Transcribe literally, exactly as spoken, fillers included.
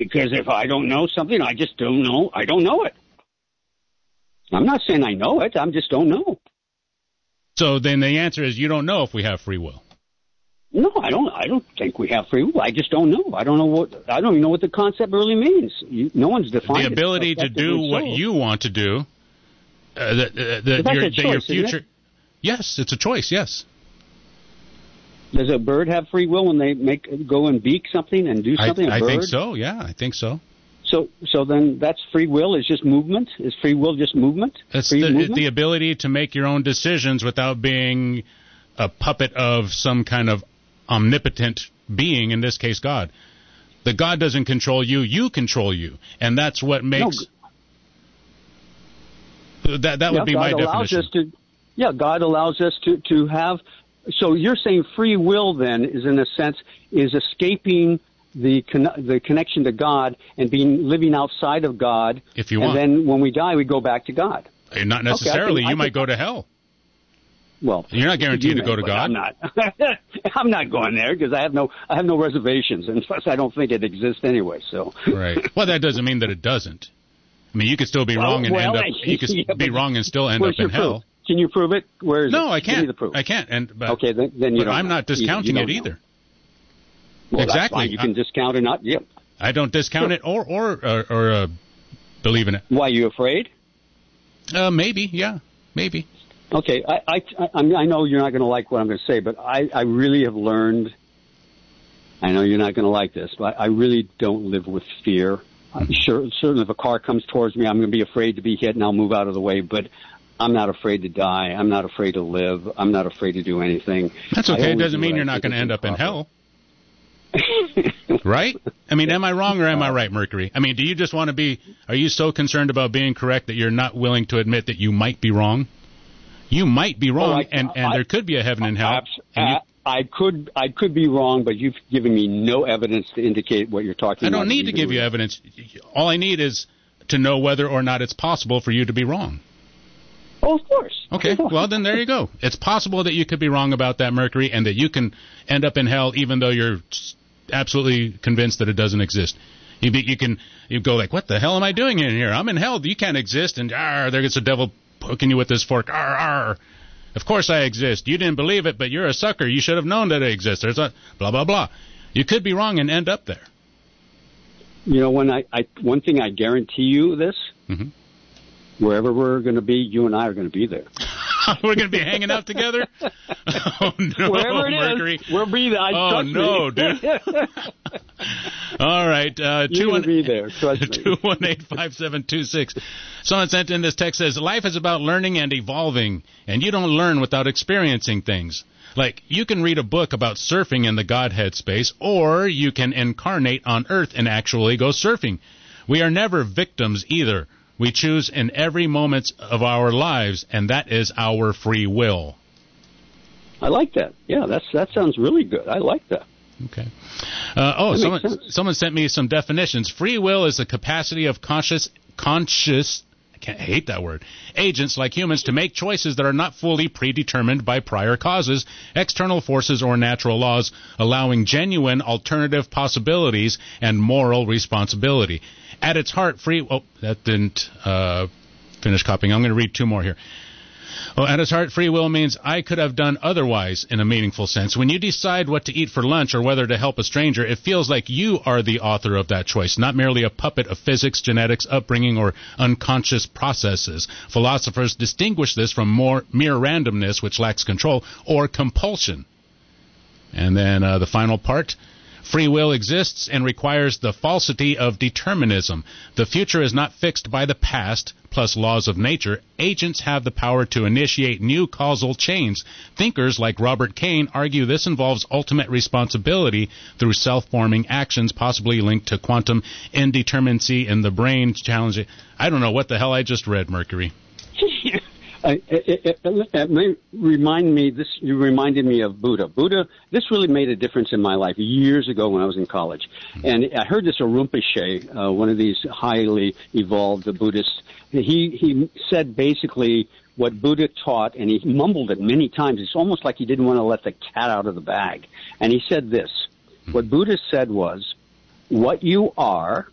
Because if I don't know something, I just don't know. I don't know it. I'm not saying I know it. I just don't know. So then the answer is you don't know if we have free will. No, I don't. I don't think we have free will. I just don't know. I don't know what. I don't even know what the concept really means. You, no one's defined the ability it to do so. what you want to do. Uh, the, the, the, that's your, a choice, the, your isn't future. it? Yes, it's a choice. Yes. Does a bird have free will when they make go and beak something and do something? I, a bird? I think so. Yeah, I think so. So, so then that's free will is just movement? Is free will just movement? It's free the, movement? the ability to make your own decisions without being a puppet of some kind of omnipotent being, in this case God. The God doesn't control you, you control you. And that's what makes... No. That that would yeah, be God my allows definition. Us to, yeah, God allows us to, to have... So you're saying free will then is, in a sense, is escaping... the con- the connection to God and being living outside of God. If you and want. And then when we die, we go back to God. Not necessarily. Okay, I can, you I might can, go to hell. Well, you're not guaranteed you to go may, to God. I'm not. I'm not going there because I have no I have no reservations, and plus I don't think it exists anyway. So right. Well, that doesn't mean that it doesn't. I mean, you could still be well, wrong and well, end up. You could yeah, be wrong and still end up in proof? hell. Can you prove it? Where is no, it? I can't. Give me the proof. I can't. And but, okay, then, then you but don't I'm know. not discounting you, it either. Well, exactly. That's fine. You can discount or not. Yep. I don't discount sure. it or or or, or uh, believe in it. Why, you afraid? Uh, maybe, yeah, maybe. Okay, I I I, I know you're not going to like what I'm going to say, but I I really have learned. I know you're not going to like this, but I really don't live with fear. I'm sure, certainly, if a car comes towards me, I'm going to be afraid to be hit, and I'll move out of the way. But I'm not afraid to die. I'm not afraid to live. I'm not afraid to do anything. That's okay. It doesn't mean you're not going to end up in hell. Right? I mean, am I wrong or am I right, Mercury? I mean, do you just want to be, are you so concerned about being correct that you're not willing to admit that you might be wrong? You might be wrong, oh, I, and, and I, there could be a heaven and hell. I, and you, I could I could be wrong, but you've given me no evidence to indicate what you're talking about. I don't need to give you evidence. All I need is to know whether or not it's possible for you to be wrong. Oh, of course. Okay, well, then there you go. It's possible that you could be wrong about that, Mercury, and that you can end up in hell even though you're absolutely convinced that it doesn't exist. You, be, you can you go like, what the hell am I doing in here? I'm in hell. You can't exist. And arr, there gets the devil poking you with this fork. Arr, arr. Of course I exist. You didn't believe it, but you're a sucker. You should have known that I exist. There's a blah, blah, blah. You could be wrong and end up there. You know, when I, I one thing I guarantee you this, mm-hmm. wherever we're going to be, you and I are going to be there. We're going to be hanging out together? Oh, no, wherever it Mercury. Is, we'll be there. I, oh, no, me. dude. All right. Uh, You're going to be there. Trust me. two one eight, five seven two six. Someone sent in this text says, life is about learning and evolving, and you don't learn without experiencing things. Like, you can read a book about surfing in the Godhead space, or you can incarnate on Earth and actually go surfing. We are never victims either. We choose in every moment of our lives, and that is our free will. I like that. Yeah, that's that sounds really good. I like that. Okay. Uh, oh, that someone someone sent me some definitions. Free will is the capacity of conscious conscious. I can't I hate that word. Agents like humans to make choices that are not fully predetermined by prior causes, external forces, or natural laws, allowing genuine alternative possibilities and moral responsibility. At its heart, free... Oh, that didn't uh, finish copying. I'm going to read two more here. Well, at its heart, free will means I could have done otherwise in a meaningful sense. When you decide what to eat for lunch or whether to help a stranger, it feels like you are the author of that choice, not merely a puppet of physics, genetics, upbringing, or unconscious processes. Philosophers distinguish this from more mere randomness, which lacks control, or compulsion. And then uh, the final part... Free will exists and requires the falsity of determinism. The future is not fixed by the past, plus laws of nature. Agents have the power to initiate new causal chains. Thinkers like Robert Cain argue this involves ultimate responsibility through self-forming actions, possibly linked to quantum indeterminacy in the brain. Challenging. I don't know what the hell I just read, Mercury. Uh, it, it, it, it may remind me, this, you reminded me of Buddha. Buddha, this really made a difference in my life years ago when I was in college. And I heard this Rinpoche, uh, one of these highly evolved Buddhists, he, he said basically what Buddha taught, and he mumbled it many times. It's almost like he didn't want to let the cat out of the bag. And he said this, what Buddha said was, what you are